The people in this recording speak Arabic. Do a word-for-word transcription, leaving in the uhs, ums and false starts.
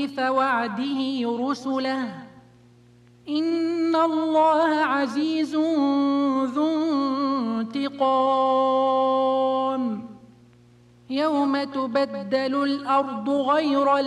تخليف وعده رسله إن الله عزيز ذو انتقام يوم تبدل الأرض غير